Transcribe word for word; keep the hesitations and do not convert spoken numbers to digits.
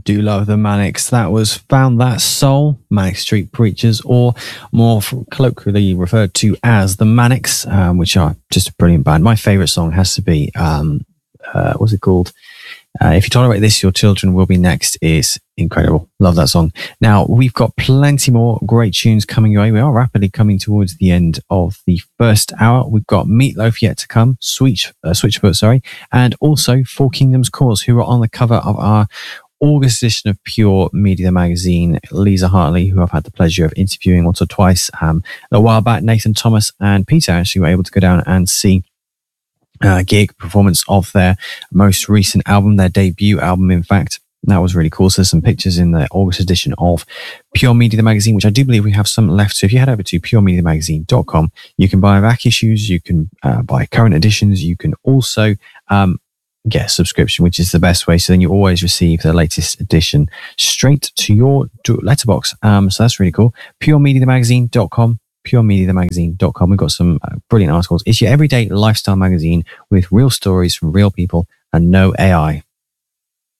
do love the Manics. That was Found That Soul, Manic Street Preachers, or more colloquially referred to as the Manics, um, which are just a brilliant band. My favourite song has to be, um, uh, what's it called? Uh, If You Tolerate This, Your Children Will Be Next is incredible. Love that song. Now, we've got plenty more great tunes coming your way. We are rapidly coming towards the end of the first hour. We've got Meatloaf yet to come, Switch, uh, Switchfoot, sorry, and also Four Kingdoms Cause, who are on the cover of our August edition of Pure Media Magazine. Lisa Hartley, who I've had the pleasure of interviewing once or twice um, a while back. Nathan Thomas and Peter actually were able to go down and see Uh, gig performance of their most recent album, their debut album, in fact. That was really cool. So there's some pictures in the August edition of Pure Media Magazine, which I do believe we have some left. So if you head over to pure media magazine dot com, you can buy back issues, you can uh, buy current editions, you can also um, get a subscription, which is the best way. So then you always receive the latest edition straight to your letterbox. Um, so that's really cool. pure media magazine dot com. pure media magazine dot com. We've got some uh, brilliant articles. It's your everyday lifestyle magazine with real stories from real people and no A I.